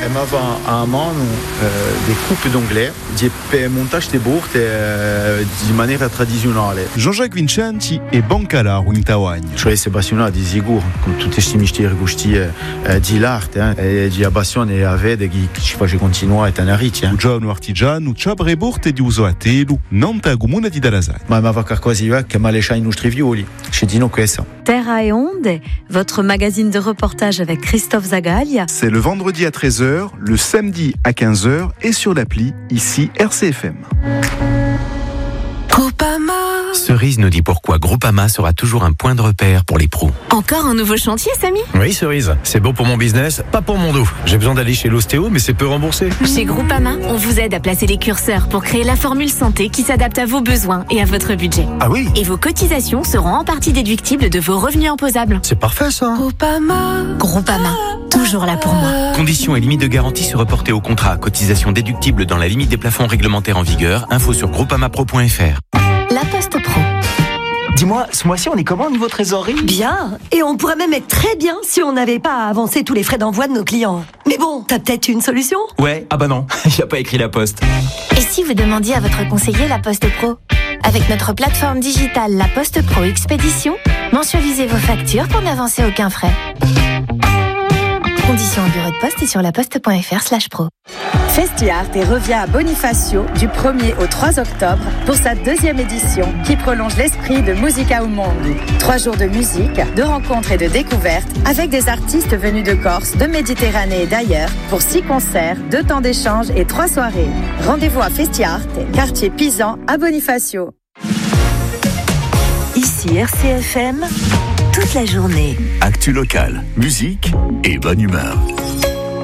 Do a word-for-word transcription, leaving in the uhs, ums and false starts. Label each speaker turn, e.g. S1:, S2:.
S1: Elle m'a fait à mano euh, des coupes d'ongles, di montage de bourtes euh, di maniera tradizionale.
S2: Jean-Jacques Vincenti e Bancalaro in Tawagna.
S1: Cioè si passiona di sicuro, con tutti questi misteri gusti eh, di l'arte, eh, e di abbassione a vede che ci face continuare a tenere.
S2: Un giovane artigiano ciabre borte di uso a telu, nanta comune di Dalasagna.
S1: Ma ma va quasi che ma lascia i nostri violi. Ci dino questo.
S3: Terra e Onde, votre magazine de reportage avec Christophe Zagaglia.
S2: C'est le vendredi à treize heures, le samedi à quinze heures et sur l'appli, ici R C F M.
S4: Groupama.
S5: Cerise nous dit pourquoi Groupama sera toujours un point de repère pour les pros.
S4: Encore un nouveau chantier, Samy ?
S6: Oui, Cerise. C'est bon pour mon business, pas pour mon dos. J'ai besoin d'aller chez l'ostéo, mais c'est peu remboursé.
S4: Chez Groupama, on vous aide à placer les curseurs pour créer la formule santé qui s'adapte à vos besoins et à votre budget.
S6: Ah oui ?
S4: Et vos cotisations seront en partie déductibles de vos revenus imposables.
S6: C'est parfait, ça.
S4: Groupama. Groupama. Toujours là pour moi.
S5: Conditions et limites de garantie se reporter au contrat. Cotisation déductible dans la limite des plafonds réglementaires en vigueur. Info sur groupamapro point f r.
S4: La Poste Pro.
S7: Dis-moi, ce mois-ci, on est comment au niveau trésorerie ?
S8: Bien. Et on pourrait même être très bien si on n'avait pas à avancer tous les frais d'envoi de nos clients. Mais bon, t'as peut-être une solution ?
S7: Ouais, ah bah non, il a pas écrit la Poste.
S4: Et si vous demandiez à votre conseiller La Poste Pro ? Avec notre plateforme digitale La Poste Pro Expédition, mensualisez vos factures pour n'avancer aucun frais. Conditions en bureau de poste et sur laposte point f r slash pro.
S9: Festiarte revient à Bonifacio du premier au trois octobre pour sa deuxième édition qui prolonge l'esprit de Musica au Monde. Trois jours de musique, de rencontres et de découvertes avec des artistes venus de Corse, de Méditerranée et d'ailleurs pour six concerts, deux temps d'échange et trois soirées. Rendez-vous à Festiarte, quartier Pisan à Bonifacio.
S3: Ici R C F M, toute la journée.
S10: Actu locale, musique et bonne humeur.